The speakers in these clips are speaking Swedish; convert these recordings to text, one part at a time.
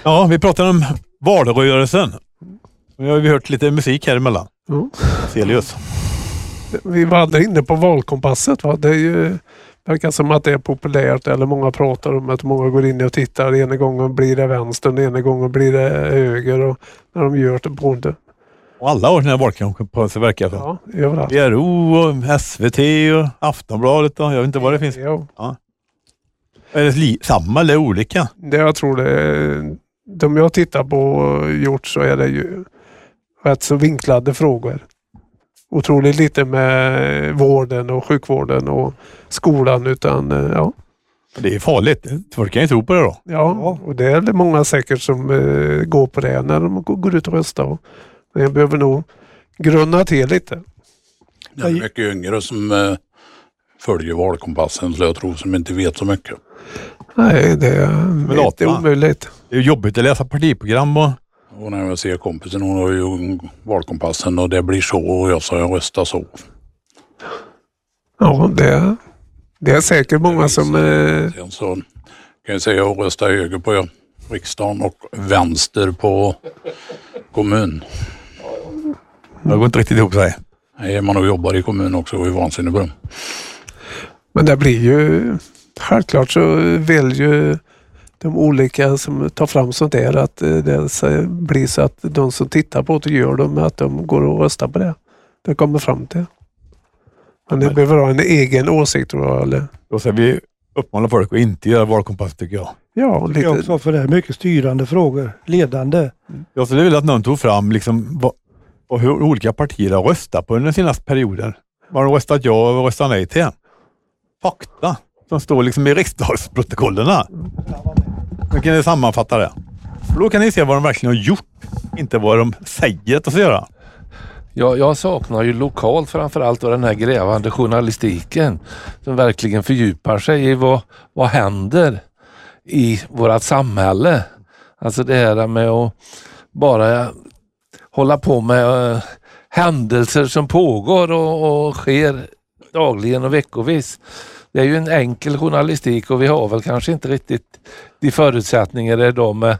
Ja, vi pratar om valrörelsen. Nu har vi hört lite musik här emellan. Celius. Vi var aldrig inne på valkompasset, va? Det är ju, verkar som att det är populärt, eller många pratar om att många går in och tittar. Ena gången blir det vänster, ena gången blir det höger, och när de gör det både. Och alla har sina valkompasser verkar det. Ja, överallt. PRO och SVT och Aftonbladet och jag vet inte vad det finns. Ja. Är det samma eller olika? Det jag tror det är, de jag tittar på och gjort, så är det ju rätt så vinklade frågor. Otroligt lite med vården och sjukvården och skolan, utan ja. Det är farligt. Folk kan ju tro på det då. Ja, och det är det många säkert som går på det när de går ut och röstar. Men jag behöver nog grunna till lite. Det är mycket yngre som följer valkompassen, så jag tror som inte vet så mycket. Nej, det är inte omöjligt. Det är jobbigt att läsa partiprogram och när jag ser kompisen, hon har ju valkompassen och det blir så, och jag sa jag röstar så. Ja, det är säkert många som... Sen så kan jag säga att jag röstar höger på riksdagen och vänster på kommun. Det går inte riktigt ihop sig. Nej, man och jobbar i kommun också och är vansinnigt bra. Men det blir ju... Självklart så vill ju de olika som tar fram sånt där att det blir så att de som tittar på det gör dem, att de går och röstar på det. Det kommer fram till. Men det behöver ha en egen åsikt, tror jag. Eller? Då ska vi uppmana folk att inte göra valkompass, tycker jag. Ja, lite. Det är också för det är mycket styrande frågor, ledande. Jag skulle vilja att någon tog fram liksom och hur olika partier har röstat på den senaste perioden. Vad de röstat ja och röstat nej till. Fakta som står liksom i riksdagsprotokollerna. Nu kan ni sammanfatta det. För då kan ni se vad de verkligen har gjort, inte vad de säger att de ska göra. Jag saknar ju lokalt framförallt den här grävande journalistiken som verkligen fördjupar sig i vad händer i vårt samhälle. Alltså det här med att bara hålla på med händelser som pågår och sker dagligen och veckovis. Det är ju en enkel journalistik och vi har väl kanske inte riktigt de förutsättningar idag med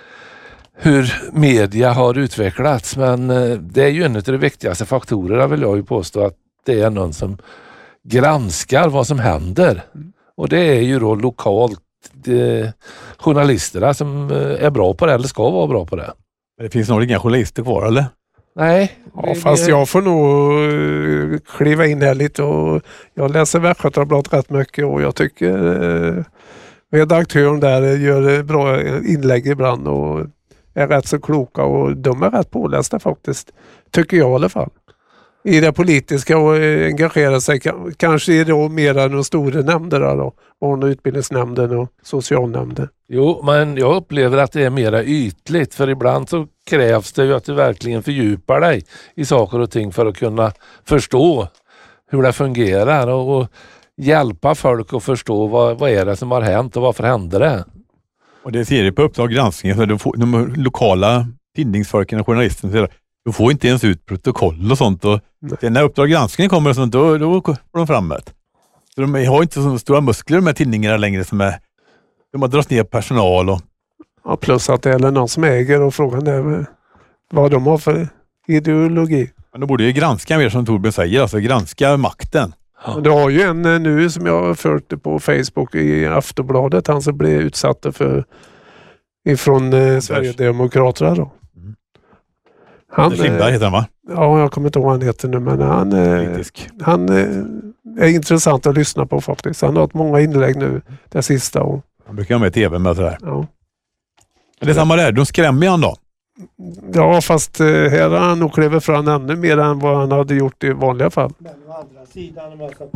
hur media har utvecklats, men det är ju en av de viktigaste faktorerna, vill jag ju påstå, att det är någon som granskar vad som händer. Och det är ju då lokalt journalisterna som är bra på det, eller ska vara bra på det. Men det finns nog inga journalister kvar, eller? Nej. Ja, fast jag får nog kliva in här lite, och jag läser Västgötabladet rätt mycket, och jag tycker redaktören där gör bra inlägg ibland och är rätt så kloka, och de är rätt pålästa faktiskt, tycker jag i alla fall. I det politiska, och engagera sig kanske i då mer än de stora nämnderna då, barn- och utbildningsnämnden och socialnämnden. Jo, men jag upplever att det är mera ytligt, för ibland så krävs det ju att du verkligen fördjupar dig i saker och ting för att kunna förstå hur det fungerar och hjälpa folk att förstå vad är det som har hänt och varför hände det. Och det ser du på Uppdrag granskning, för de lokala tidningsfolken och journalisterna säger, du får inte ens ut protokoll och sånt, och när Uppdrag granskning kommer och sånt, då får de fram det. Så de har inte så stora muskler, de här tidningarna längre, som de har dragit ner personal och... Ja, plus att det är någon som äger, och frågan är vad de har för ideologi. Men de borde ju granska mer, som Torbjörn säger, alltså granska makten. Ja. Du har ju en nu som jag har fört på Facebook i Aftonbladet, han som blev utsatt för ifrån Sverigedemokraterna då. Lindberg heter han, va? Ja, jag kommer inte ihåg vad han heter nu, men han är intressant att lyssna på faktiskt. Han har haft många inlägg nu, det sista. Och... Han brukar ha med tv med sådär. Ja. Det är samma där, de skrämmer han då? Ja, fast här har han nog klivit fram ännu mer än vad han hade gjort i vanliga fall. Men å andra sidan, om jag ska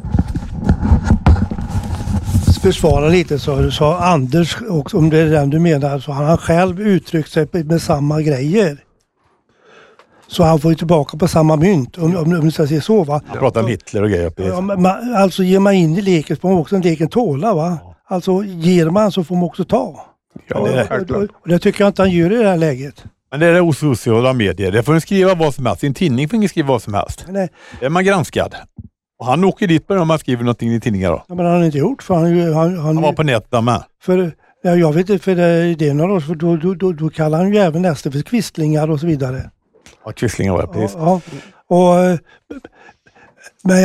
försvara lite, så sa Anders, och om det är den du menar, så han har själv uttryckt sig med samma grejer. Så han får ju tillbaka på samma mynt, om du ska se så, va? Han pratar om Hitler och grejer. Ja, alltså ger man in i leken så får man också en leken tåla, va? Alltså ger man så får man också ta. Ja, det är och det tycker jag inte han gör i det här läget. Men det är osociala medier. Det får en skriva vad som helst. I en tidning får ingen skriva vad som helst. Nej. Det är man granskad. Och han åker dit på om man skriver någonting i tidningar då. Ja, men han har inte gjort, för han var på nätet med. För Ja, jag vet inte, för det är några år, för då kallar han ju även SD för kvistlingar och så vidare. Ja, kvistlingar var det, precis. Ja, och, men